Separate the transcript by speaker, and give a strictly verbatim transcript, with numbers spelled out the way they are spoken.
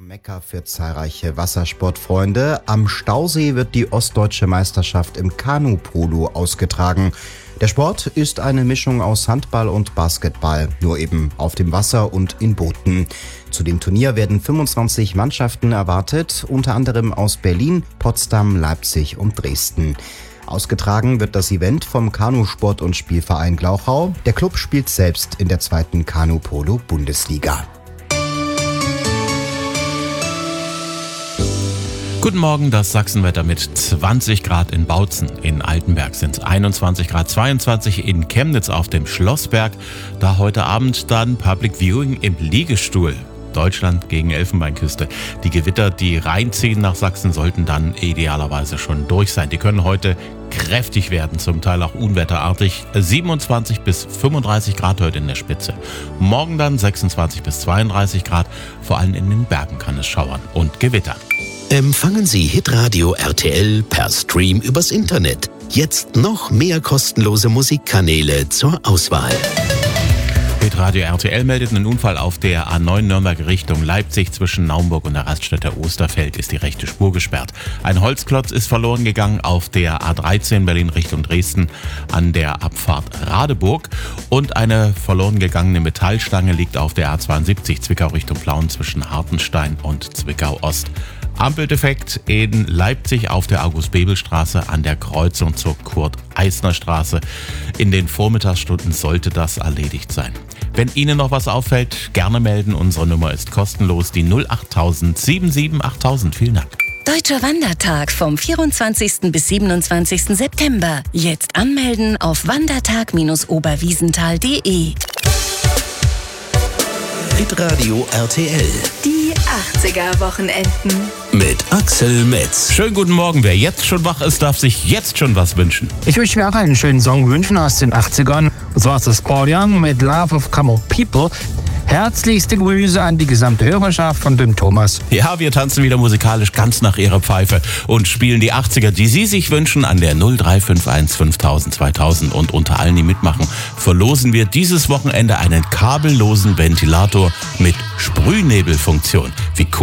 Speaker 1: Zum Mekka für zahlreiche Wassersportfreunde. Am Stausee wird die ostdeutsche Meisterschaft im Kanu-Polo ausgetragen. Der Sport ist eine Mischung aus Handball und Basketball, nur eben auf dem Wasser und in Booten. Zu dem Turnier werden fünfundzwanzig Mannschaften erwartet, unter anderem aus Berlin, Potsdam, Leipzig und Dresden. Ausgetragen wird das Event vom Kanusport- und Spielverein Glauchau. Der Club spielt selbst in der zweiten Kanu-Polo-Bundesliga.
Speaker 2: Guten Morgen, das Sachsenwetter mit zwanzig Grad in Bautzen. In Altenberg sind es einundzwanzig Grad, zweiundzwanzig in Chemnitz auf dem Schlossberg. Da heute Abend dann Public Viewing im Liegestuhl. Deutschland gegen Elfenbeinküste. Die Gewitter, die reinziehen nach Sachsen, sollten dann idealerweise schon durch sein. Die können heute kräftig werden, zum Teil auch unwetterartig. siebenundzwanzig bis fünfunddreißig Grad heute in der Spitze. Morgen dann sechsundzwanzig bis zweiunddreißig Grad. Vor allem in den Bergen kann es schauern und gewittern.
Speaker 3: Empfangen Sie Hitradio R T L per Stream übers Internet. Jetzt noch mehr kostenlose Musikkanäle zur Auswahl.
Speaker 2: Hitradio R T L meldet einen Unfall auf der A neun Nürnberg Richtung Leipzig. Zwischen Naumburg und der Raststätte Osterfeld ist die rechte Spur gesperrt. Ein Holzklotz ist verloren gegangen auf der A dreizehn Berlin Richtung Dresden an der Abfahrt Radeburg. Und eine verloren gegangene Metallstange liegt auf der A zweiundsiebzig Zwickau Richtung Plauen zwischen Hartenstein und Zwickau Ost. Ampeldefekt in Leipzig auf der August-Bebel-Straße an der Kreuzung zur Kurt-Eisner-Straße. In den Vormittagsstunden sollte das erledigt sein. Wenn Ihnen noch was auffällt, gerne melden. Unsere Nummer ist kostenlos, die null acht tausend sieben sieben achttausend. Vielen Dank.
Speaker 4: Deutscher Wandertag vom vierundzwanzigsten bis siebenundzwanzigsten September. Jetzt anmelden auf wandertag Bindestrich oberwiesenthal punkt de.
Speaker 3: Hitradio R T L.
Speaker 5: Die achtziger-Wochenenden.
Speaker 3: Mit Axel Metz.
Speaker 2: Schönen guten Morgen. Wer jetzt schon wach ist, darf sich jetzt schon was wünschen.
Speaker 6: Ich möchte mir auch einen schönen Song wünschen aus den achtzigern. Und zwar ist das Paul Young mit Love of Common People. Herzlichste Grüße an die gesamte Hörerschaft von dem Thomas.
Speaker 2: Ja, wir tanzen wieder musikalisch ganz nach ihrer Pfeife und spielen die achtziger, die Sie sich wünschen, an der null drei fünf eins fünftausend zweitausend. Und unter allen, die mitmachen, verlosen wir dieses Wochenende einen kabellosen Ventilator mit Sprühnebelfunktion. Wie cool.